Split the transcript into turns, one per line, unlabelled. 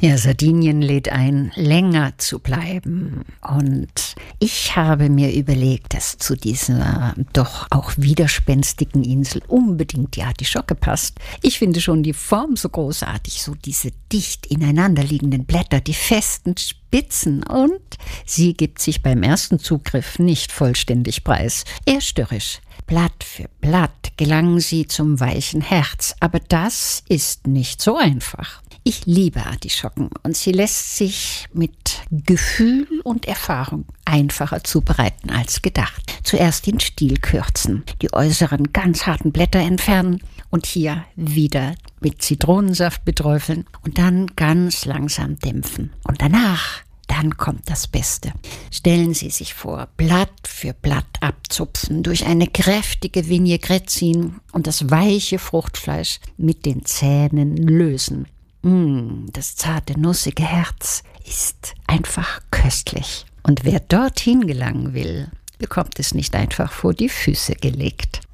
Ja, Sardinien lädt ein, länger zu bleiben. Und ich habe mir überlegt, dass zu dieser doch auch widerspenstigen Insel unbedingt die Artischocke passt. Ich finde schon die Form so großartig, so diese dicht ineinanderliegenden Blätter, die festen Spitzen. Und sie gibt sich beim ersten Zugriff nicht vollständig preis. Eher störrisch. Blatt für Blatt gelangen sie zum weichen Herz. Aber das ist nicht so einfach. Ich liebe Artischocken und sie lässt sich mit Gefühl und Erfahrung einfacher zubereiten als gedacht. Zuerst den Stiel kürzen, die äußeren ganz harten Blätter entfernen und hier wieder mit Zitronensaft beträufeln und dann ganz langsam dämpfen. Und dann kommt das Beste. Stellen Sie sich vor, Blatt für Blatt abzupfen, durch eine kräftige Vinaigrette ziehen und das weiche Fruchtfleisch mit den Zähnen lösen. Das zarte, nussige Herz ist einfach köstlich. Und wer dorthin gelangen will, bekommt es nicht einfach vor die Füße gelegt.